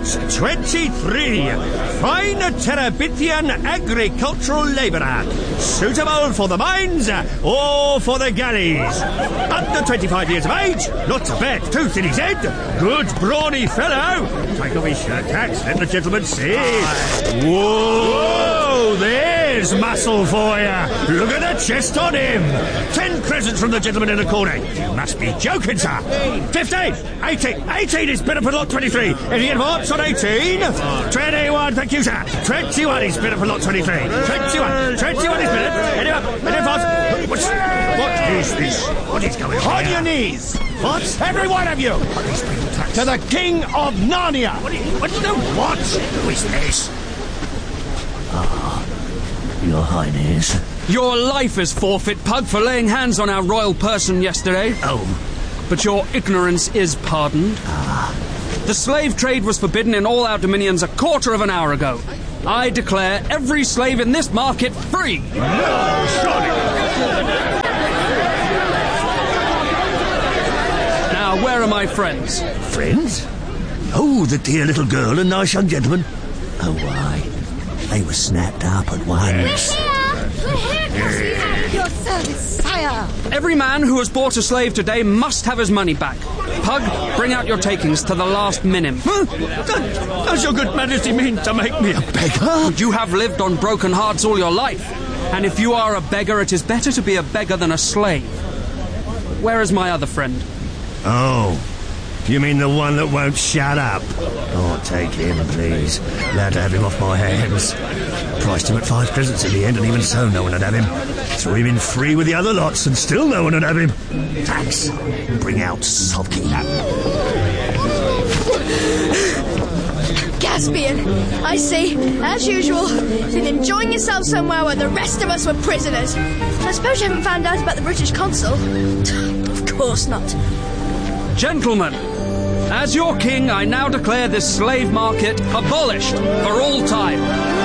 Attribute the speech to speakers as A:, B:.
A: 23. Fine Terabithian agricultural labourer. Suitable for the mines or for the galleys. Under 25 years of age. Not a bad tooth in his head. Good brawny fellow. Take off his shirt tax. Let the gentleman see. Whoa! There's muscle for you. Look at the chest on him. 10 crescents from the gentleman in the corner. You must be joking, sir. 15, 18. 18 is better for lot 23. Any advance on 18? 21, thank you, sir. 21 is better for lot 23. 21 is better. Any advance? What is this? What is going on?
B: On your knees! What? Every one of you! To the King of Narnia!
A: What? Who is this?
C: Your Highness.
D: Your life is forfeit, Pug, for laying hands on our royal person yesterday.
C: Oh.
D: But your ignorance is pardoned. The slave trade was forbidden in all our dominions a quarter of an hour ago. I declare every slave in this market free.
A: No, surely.
D: Now, where are my friends?
C: Friends? Oh, the dear little girl and nice young gentleman. Oh, why? They were snapped up at once.
E: We're here, at your service, sire.
D: Every man who has bought a slave today must have his money back. Pug, bring out your takings to the last minim.
A: Does your good majesty mean to make me a beggar?
D: You have lived on broken hearts all your life. And if you are a beggar, it is better to be a beggar than a slave. Where is my other friend?
A: Oh, you mean the one that won't shut up?
C: Oh, take him, please. Glad to have him off my hands. Priced him at 5 crescents in the end, and even so no one would have him. Threw him in free with the other lots, and still no one would have him. Thanks. Bring out Sulky.
E: Caspian, I see, as usual, been enjoying yourself somewhere where the rest of us were prisoners. I suppose you haven't found out about the British consul? Of course not.
D: Gentlemen, as your king, I now declare this slave market abolished for all time.